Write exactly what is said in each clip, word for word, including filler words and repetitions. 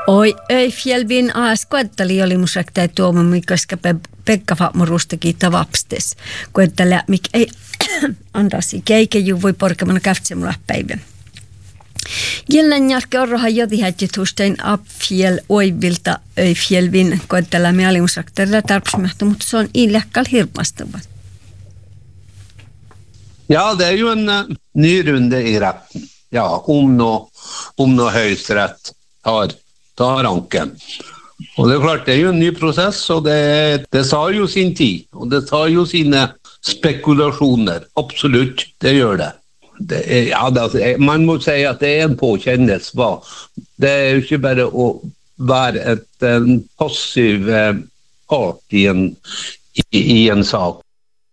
Oi, ei fjälvin aas koettali oli musaktai tuomamme, koska Pekka Fatmorustakin tavapstes. Koettali, mikä ei andasi keikeju voi porkamana käftsemulla päivän. Jälleen jälkeen orrohan jotihätjät hustein apfjäl oivilta ei fjälvin koettali me alimusaktailla tarpsmähtä, mutta se on illäkkäl hirmastava. Ja, det är ju en uh, ny runde i rätten. Ja, om nå om nå högsträtt tar, tar ranken. Och det är klart, det är ju en ny process och det, det tar ju sin tid. Och det tar ju sina spekulationer. Absolut, det gör det. det är, ja, det, man måste säga att det är en påkännelse. Va? Det är ju inte bara att vara ett, en passiv eh, part i en, i, i en sak.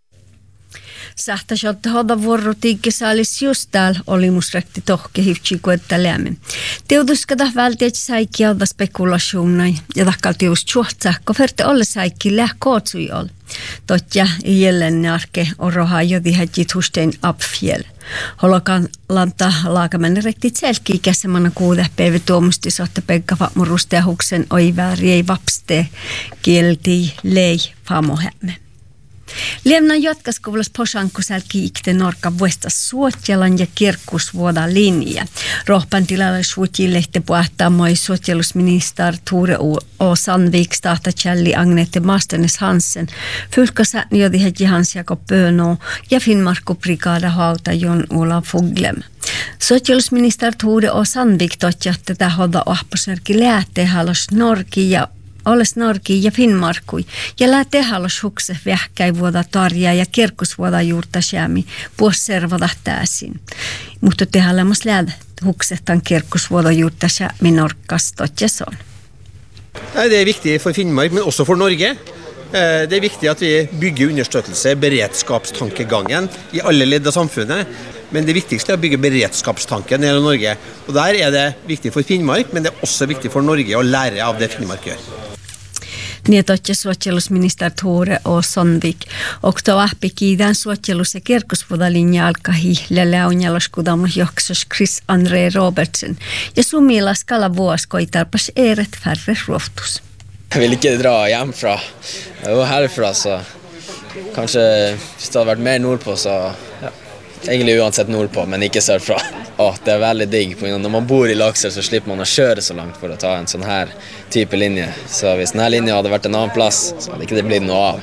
Sähtäisiolta hoda vuorotiikissa olisi just täällä olimusrekti tohke hivtsi koetta lämmin. Teutuskata vältiä säikki alta spekulationnai ja takkalti just suhtsähkö ferte olle säikki läh kootsui ol. Totja jälleen narke oroha jodi hätjit hustein apfjel. Holokan lanta laakamänne rekti tselkki käsemana kuude päivä tuomusti sotte Pekka Fatmorusta ja huksen oi vääri ei vapste kielti lei famohämme. Liemnan jatkaskovlas posankusel kiikte norka vuestas Suotjalan ja kirkkusvuoda linja. Rohpan tilalla suotjillehte puhtaa moi suotjelusminister Tore O. Sandvik stahta Kjelli Agnete Masternes Hansen, fylkasä jodi heti Hans Jakob Böno ja Finnmarko brigada hauta Jon Ola Foglem. Suotjelusminister Tore O. Sandvik totja tätä hoda ahpasärki läätte halos Norki ja Oles Norki ja Finnmarkui ja lähtee halos hukse vähkäi vuoda tarjaa ja kirkkusvuoda juurta säämi puos servada täysin. Mutta tehdään lämmas lähdä huksetan kirkkusvuoda juurta säämi norkas totjason. Det är viktigt för Finnmark, men också för Norge. Det är viktigt att vi bygger understøttelse, beredskapstankegangen i alle ledd av samfunnet. Men det viktigste er å bygge beredskapstanken i hele Norge. Og der er det viktig for Finnmark, men det er også viktig for Norge å lære av det Finnmark gjør. Niin totja suotjelusminister Tore O. Sandvik. Okto ahpi kiitän suotjelus- ja kirkosvuodalinja alkahi läläunjaloskudamus joksas Chris André Robertsen. Ja sumilas kala vuos koitarpas eret färre ruoftus. Jag vill inte dra hemifrån. Jag var härifrån så kanske hvis det hade varit mer nordpå så ja, egentlig uansett nordpå, men inte sørfra. Ja, det är väldigt digg. När man bor i Laksel så slipper man att köra så långt för att ta en sån här typ av linje. Så hvis den här linjen hade varit en annan plats så hade det inte blivit något av.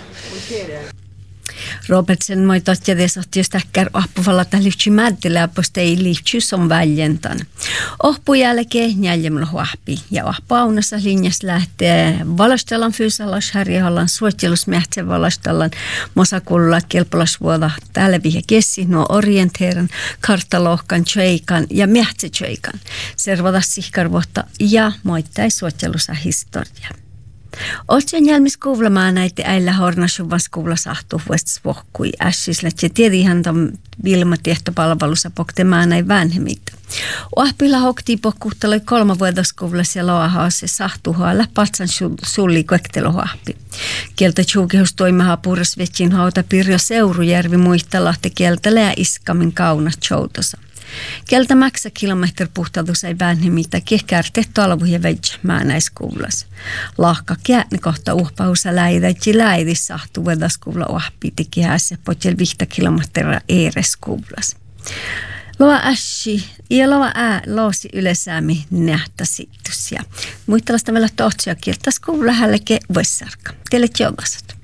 Robertsen moi totja des att just äkkär ahpuvallata liftsi mäddelää posta ei liftsi som väljentan. Ohpu jälkeen jäljemlo huahpi ja ahpu aunassa linjas lähtee valastellan fyysalas härjehallan suotjelusmähtsen valastellan mosakulla kelpolasvuoda täällä vihe kessi nuo orienteeran kartalohkan tjeikan ja mähtse tjeikan. Servada sihkarvuotta ja moittai suotjelusa historia. Otsen jälmis kuulamaan näitä äillä hornasuvan skuulla sahtuu vuostas vohkui ässislet ja tiedihän tam Vilma tiehtopalvelussa poktemaan näin vanhemmita. Oahpilla hoktii pokkuhtaloi kolma vuodaskuulas ja loahaase sahtuhaalla patsan sulli koektelohuahpi. Kieltä tjuukehus toimaha puras vetsin hauta Pirjo Seurujärvi muistalahte kieltä lää iskamin kaunat joutosa. Kieltä maksa kilometri puhtautus ei vanhemmita kehkärte talvuja veitsemää näiskuulas. Lahka käätni kohta uhpausa läidätsi läidis sahtu vedaskuulla ohpi teki häässä potjel vihta kilometriä eereskuulas. Loa ässi ja loa ää loosi ylesäämi nähtä sittus ja muistelasta vielä tohtsia kieltä skuulla hälke vuosarka. Teille joudasat.